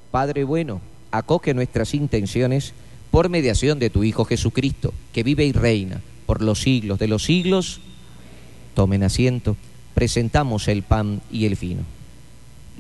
Padre bueno, acoge nuestras intenciones por mediación de tu Hijo Jesucristo, que vive y reina por los siglos de los siglos. Tomen asiento. Presentamos el pan y el vino.